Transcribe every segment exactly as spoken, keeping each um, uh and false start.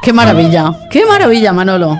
qué maravilla, qué maravilla, Manolo.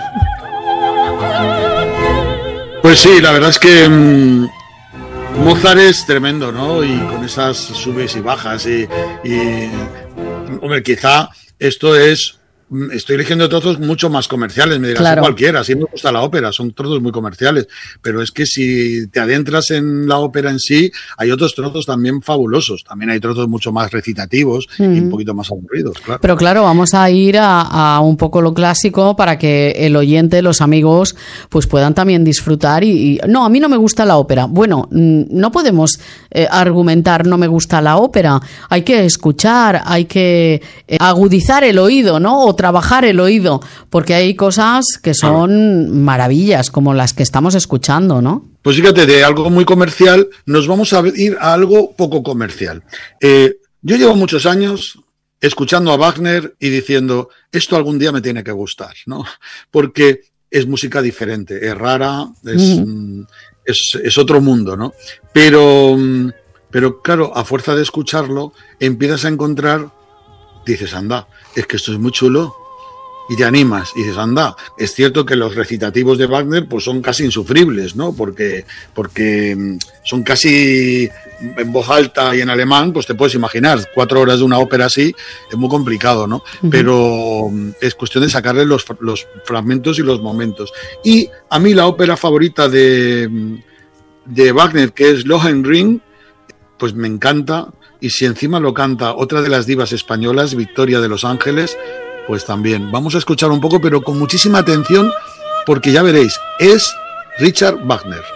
Pues sí, la verdad es que mmm, Mozart es tremendo, ¿no? Y con esas subes y bajas y, y hombre, quizá esto es, estoy eligiendo trozos mucho más comerciales, me dirás, claro, cualquiera, sí me gusta la ópera, son trozos muy comerciales, pero es que si te adentras en la ópera en sí, hay otros trozos también fabulosos, también hay trozos mucho más recitativos mm. y un poquito más aburridos, claro. Pero claro, vamos a ir a, a un poco lo clásico para que el oyente, los amigos, pues puedan también disfrutar y, y no, a mí no me gusta la ópera. Bueno, no podemos eh, argumentar no me gusta la ópera, hay que escuchar, hay que eh, agudizar el oído, ¿no? O trabajar el oído, porque hay cosas que son maravillas, como las que estamos escuchando, ¿no? Pues fíjate, de algo muy comercial nos vamos a ir a algo poco comercial. Eh, yo llevo muchos años escuchando a Wagner y diciendo, esto algún día me tiene que gustar, ¿no? Porque es música diferente, es rara, es, mm. es, es otro mundo, ¿no? Pero, pero claro, a fuerza de escucharlo, empiezas a encontrar, dices, anda, es que esto es muy chulo, y te animas, y dices, anda, es cierto que los recitativos de Wagner pues son casi insufribles, ¿no? Porque, porque son casi en voz alta y en alemán, pues te puedes imaginar, cuatro horas de una ópera así, es muy complicado, ¿no? Uh-huh. Pero es cuestión de sacarle los, los fragmentos y los momentos. Y a mí la ópera favorita de, de Wagner, que es Lohengrin, pues me encanta. Y si encima lo canta otra de las divas españolas, Victoria de Los Ángeles, pues también. Vamos a escuchar un poco, pero con muchísima atención, porque ya veréis, es Richard Wagner.